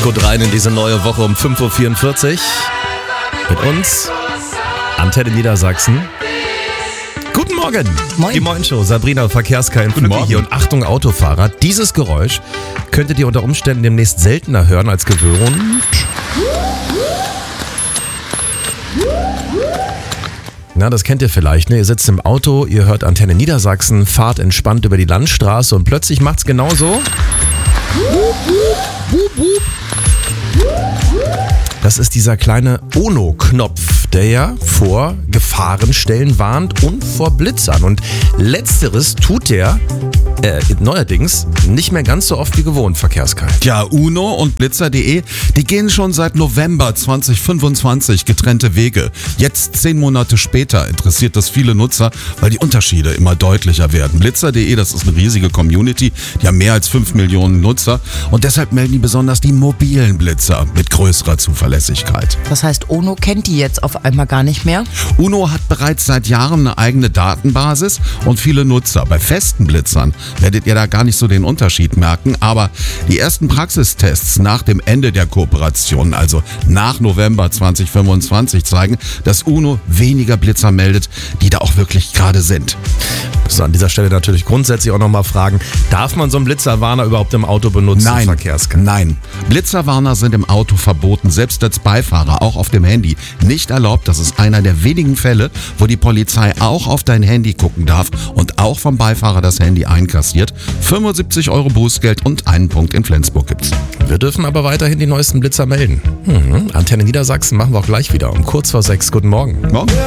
Gut rein in diese neue Woche um 5.44 Uhr. Mit uns, Antenne Niedersachsen. Guten Morgen. Moin. Die Moin-Show. Sabrina, Verkehrskein, Flücke hier und Achtung Autofahrer. Dieses Geräusch könntet ihr unter Umständen demnächst seltener hören als gewohnt. Na, das kennt ihr vielleicht, ne? Ihr sitzt im Auto, ihr hört Antenne Niedersachsen, fahrt entspannt über die Landstraße und plötzlich macht's genauso. Das ist dieser kleine Ono-Knopf, der ja vor Gefahrenstellen warnt und vor Blitzern. Und letzteres tut der neuerdings nicht mehr ganz so oft wie gewohnt, Verkehrskalt. Ja, Uno und Blitzer.de, die gehen schon seit November 2025 getrennte Wege. Jetzt 10 Monate später interessiert das viele Nutzer, weil die Unterschiede immer deutlicher werden. Blitzer.de, das ist eine riesige Community, die haben mehr als 5 Millionen Nutzer und deshalb melden die besonders die mobilen Blitzer mit größerer Zuverlässigkeit. Das heißt, Ono kennt die jetzt auf einmal gar nicht mehr? Uno hat bereits seit Jahren eine eigene Datenbasis und viele Nutzer. Bei festen Blitzern werdet ihr da gar nicht so den Unterschied merken, aber die ersten Praxistests nach dem Ende der Kooperation, also nach November 2025, zeigen, dass Uno weniger Blitzer meldet, die da auch wirklich gerade sind. So, an dieser Stelle natürlich grundsätzlich auch nochmal fragen, darf man so einen Blitzerwarner überhaupt im Auto benutzen? Nein. Blitzerwarner sind im Auto verboten, selbst als Beifahrer, auch auf dem Handy. Nicht erlaubt, das ist einer der wenigen Fälle, wo die Polizei auch auf dein Handy gucken darf und auch vom Beifahrer das Handy einkassiert. 75 € Bußgeld und einen Punkt in Flensburg gibt's. Wir dürfen aber weiterhin die neuesten Blitzer melden. Antenne Niedersachsen machen wir auch gleich wieder um kurz vor 6. Guten Morgen. Morgen.